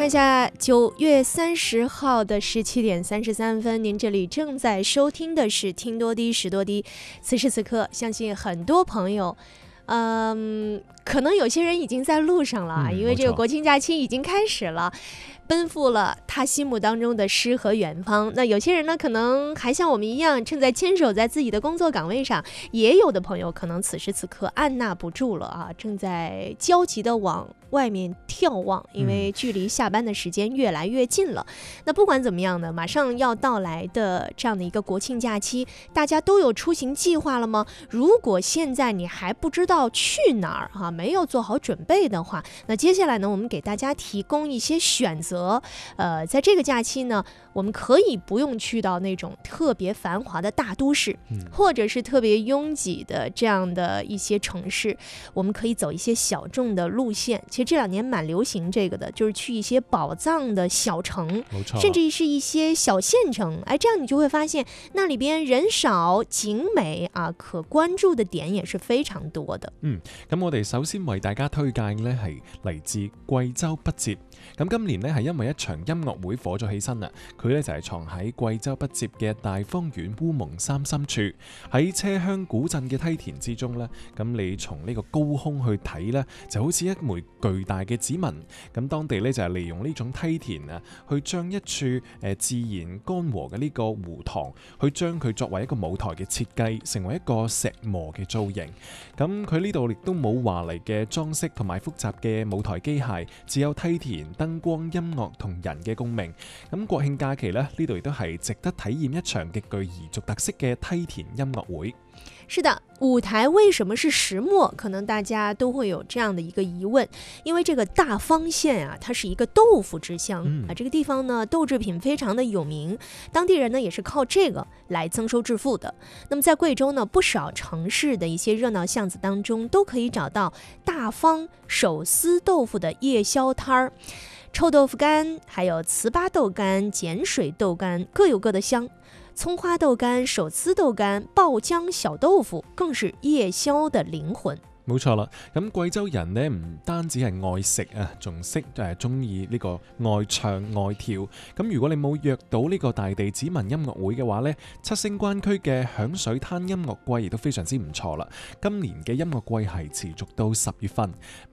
看一下9月30号的17:33，您这里正在收听的是听多低识多低。此时此刻，相信很多朋友，可能有些人已经在路上了，因为这个国庆假期已经开始了。奔赴了他心目当中的诗和远方。那有些人呢，可能还像我们一样，正在坚守在自己的工作岗位上；也有的朋友可能此时此刻按捺不住了啊，正在焦急的往外面眺望，因为距离下班的时间越来越近了。那不管怎么样呢，马上要到来的这样的一个国庆假期，大家都有出行计划了吗？如果现在你还不知道去哪儿啊，没有做好准备的话，那接下来呢，我们给大家提供一些选择。在这个假期呢，我们可以不用去到那种特别繁华的大都市，或者是特别拥挤的这样的一些城市，我们可以走一些小众的路线。其实这2年蛮流行这个的，就是去一些宝藏的小城，甚至是一些小县城。这样你就会发现那里边人少景美啊，可關注的點也是非常多的。 咁我哋首先為大家推介呢係嚟自貴州筆節。咁今年呢係因為一場音樂會火咗起身啦，佢呢就係藏喺貴州筆節嘅大方縣烏蒙山深處，喺車鄉古鎮嘅梯田之中呢，咁你從呢個高空去睇呢，就好似一枚巨大嘅指紋。咁當地呢就係利用呢種梯田啊，去將一處自然乾涸嘅呢個湖塘，去將佢作為一個舞台嘅設計，成為一個石磨嘅造型。咁佢呢度亦都冇華麗嘅裝飾同埋複雜嘅舞台機械，只有梯田、燈光、音樂同人嘅共鳴。咁國慶假期呢度亦都係值得體驗一場極具彝族特色嘅梯田音樂會。 是的，舞台为什么是石磨？可能大家都会有这样的一个疑问，因为这个大方县啊，它是一个豆腐之乡啊，这个地方呢，豆制品非常的有名，当地人呢也是靠这个来增收致富的。那么在贵州呢，不少城市的一些热闹巷子当中，都可以找到大方手撕豆腐的夜宵摊儿。臭豆腐干，还有糍粑豆干、碱水豆干，各有各的香。葱花豆干、手撕豆干、爆浆小豆腐更是夜宵的靈魂。 冇錯啦，咁貴州人呢唔單止係愛食啊，仲識中意呢個愛唱愛跳。咁如果你冇約到呢個大地指紋音樂會嘅話呢，七星關區嘅響水灘音樂季亦都非常之唔錯啦。今年嘅音樂季係持續到10月份，